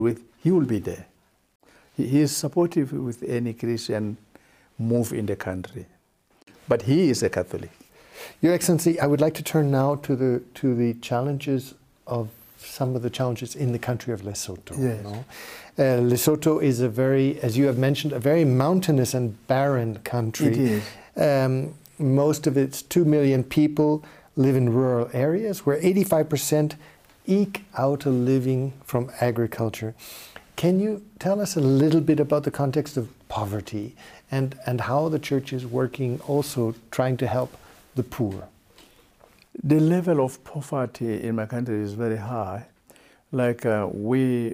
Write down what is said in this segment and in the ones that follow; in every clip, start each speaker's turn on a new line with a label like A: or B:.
A: he will be there. He is supportive with any Christian move in the country. But he is a Catholic.
B: Your Excellency, I would like to turn now to the challenges of some of the challenges in the country of Lesotho.
A: Yes.
B: You know? Lesotho is a very, as you have mentioned, a very mountainous and barren country.
A: It is.
B: Most of its 2 million people live in rural areas where 85% eke out a living from agriculture. Can you tell us a little bit about the context of poverty and how the church is working also trying to help the poor?
A: The level of poverty in my country is very high. Like we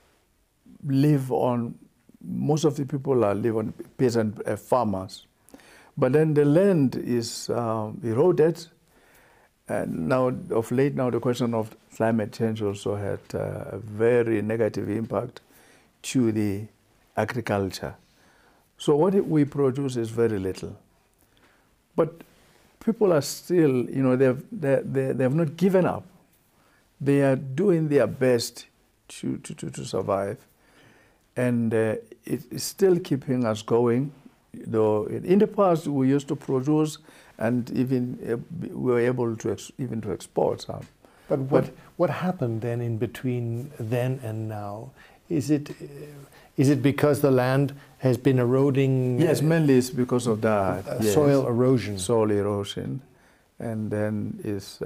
A: live on, most of the people live on peasant farmers. But then the land is eroded. And now, of late now, the question of climate change also had a very negative impact to the agriculture. So what we produce is very little. But people are still, you know, they have not given up. They are doing their best to survive. And it is still keeping us going. Though in the past we used to produce and even we were able to even to export some.
B: But what happened then in between then and now? Is it because the land has been eroding?
A: Yes, mainly it's because of that. Yes.
B: Soil erosion.
A: Soil erosion, and then is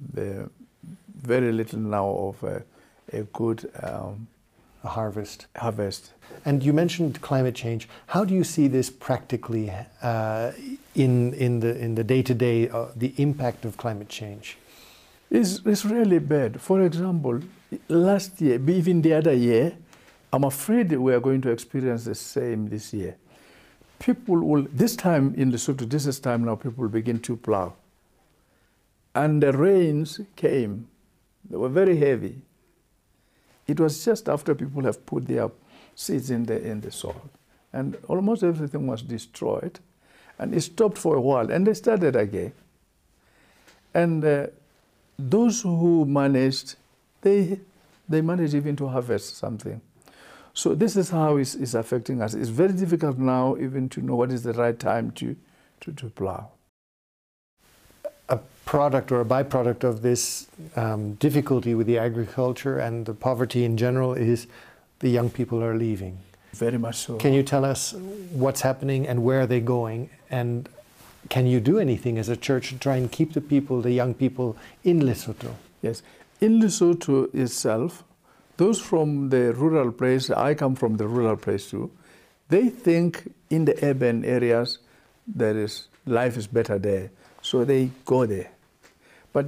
A: very little now of a good
B: harvest.
A: And
B: you mentioned climate change. How do you see this practically in the day-to-day, the impact of climate change?
A: It's really bad. For example, last year, even the other year, I'm afraid we are going to experience the same this year. People will, this time in Lesotho, this is time now people begin to plow. And the rains came. They were very heavy. It was just after people have put their seeds in the soil. And almost everything was destroyed. And it stopped for a while, and they started again. And those who managed, they managed even to harvest something. So this is how it's affecting us. It's very difficult now even to know what is the right time to plow.
B: A product or a byproduct of this difficulty with the agriculture and the poverty in general is the young people are leaving.
A: Very much so.
B: Can you tell us what's happening and where are they going? And can you do anything as a church to try and keep the young people in Lesotho?
A: Yes. In Lesotho itself, those from the rural place, I come from the rural place too, they think in the urban areas life is better there. So they go there. But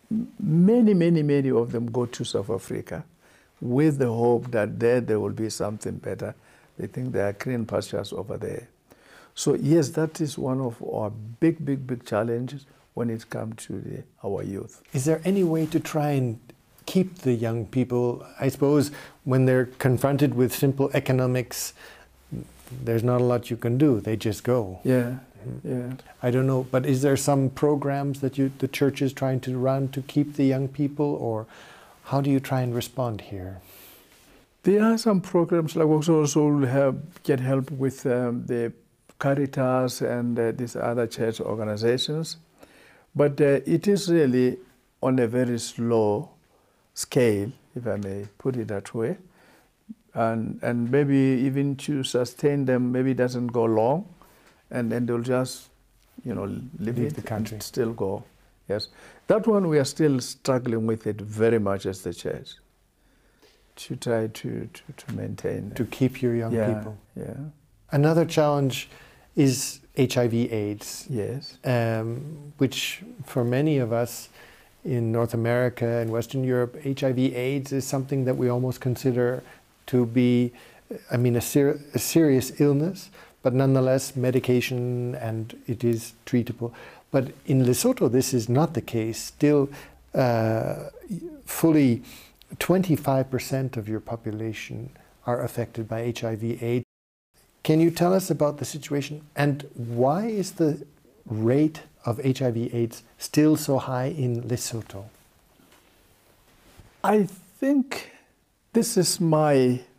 A: many of them go to South Africa with the hope that there will be something better. They think there are green pastures over there. So yes, that is one of our big challenges when it comes to our youth.
B: Is there any way to try and keep the young people, I suppose, when they're confronted with simple economics, there's not a lot you can do, they just go.
A: Yeah.
B: I don't know, but is there some programs that the church is trying to run to keep the young people, or how do you try and respond here?
A: There are some programs, like also get help with the Caritas and these other church organizations, but it is really on a very slow scale, if I may put it that way, and maybe even to sustain them, maybe it doesn't go long, and then they'll just, leave
B: the country,
A: still go. Yes, that one we are still struggling with it very much as the church, to try to maintain.
B: To keep your young people.
A: Yeah.
B: Another challenge is HIV/AIDS.
A: Yes.
B: Which for many of us in North America and Western Europe, HIV/AIDS is something that we almost consider to be, a serious illness, but nonetheless medication, and it is treatable. But in Lesotho, this is not the case. Still, fully 25% of your population are affected by HIV/AIDS. Can you tell us about the situation, and why is the rate of HIV/AIDS still so high in Lesotho?
A: I think This is my